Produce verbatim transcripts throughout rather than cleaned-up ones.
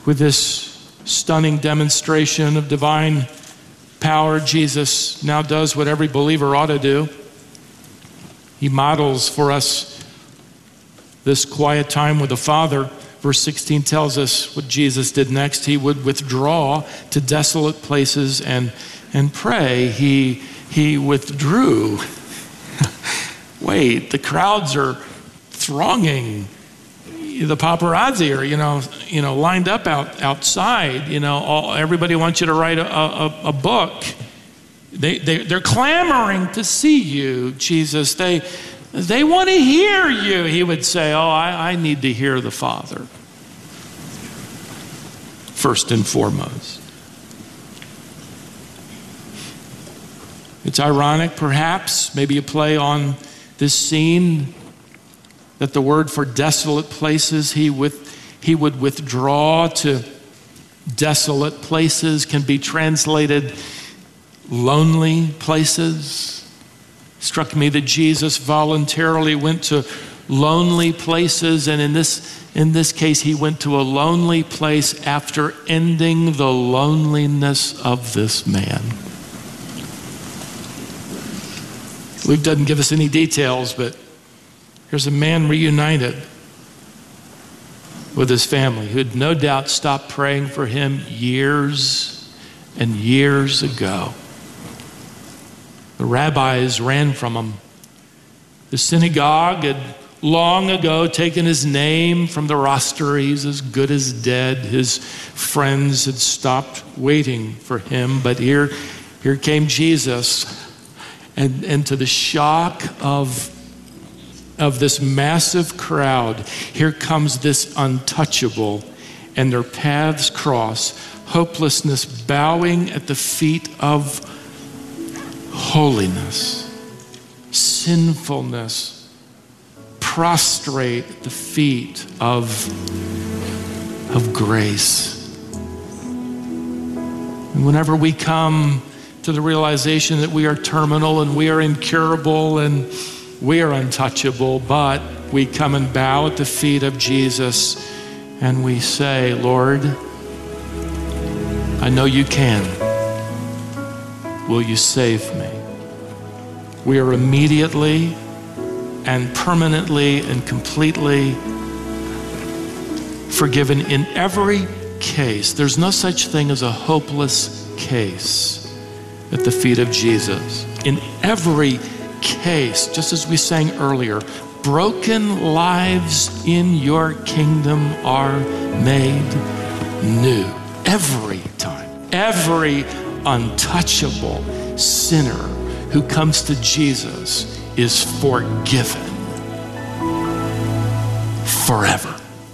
With this stunning demonstration of divine power, Jesus now does what every believer ought to do. He models for us this quiet time with the Father. Verse sixteen tells us what Jesus did next. He would withdraw to desolate places and, and pray. He, he withdrew. Wait, the crowds are thronging. The paparazzi are, you know, you know, lined up out outside. You know, all, everybody wants you to write a, a, a book. They, they, they're clamoring to see you, Jesus. They, they want to hear you. He would say, oh, I, I need to hear the Father first and foremost. It's ironic, perhaps, maybe a play on this scene, that the word for desolate places, he, with, he would withdraw to desolate places, can be translated lonely places. Struck me that Jesus voluntarily went to lonely places, and in this, in this case, he went to a lonely place after ending the loneliness of this man. Luke doesn't give us any details, but here's a man reunited with his family who had no doubt stopped praying for him years and years ago. The rabbis ran from him. The synagogue had long ago taken his name from the roster. He's as good as dead. His friends had stopped waiting for him. But here, here came Jesus. And, and to the shock of, of this massive crowd, here comes this untouchable, and their paths cross, hopelessness bowing at the feet of holiness, sinfulness, prostrate at the feet of, of grace. And whenever we come to the realization that we are terminal and we are incurable and we are untouchable, but we come and bow at the feet of Jesus and we say, Lord, I know you can. Will you save me? We are immediately and permanently and completely forgiven in every case. There's no such thing as a hopeless case at the feet of Jesus. In every case, just as we sang earlier, broken lives in your kingdom are made new. Every time. Every untouchable sinner who comes to Jesus is forgiven forever.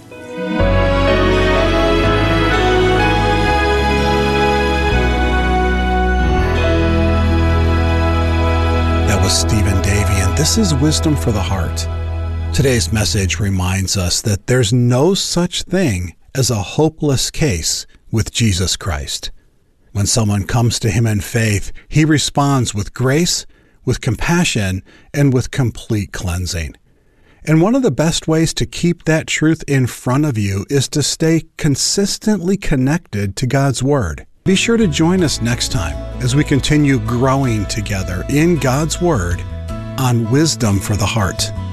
Stephen Davey, and this is Wisdom for the Heart. Today's message reminds us that there's no such thing as a hopeless case with Jesus Christ. When someone comes to him in faith, he responds with grace, with compassion, and with complete cleansing. And one of the best ways to keep that truth in front of you is to stay consistently connected to God's Word. Be sure to join us next time as we continue growing together in God's Word on Wisdom for the Heart.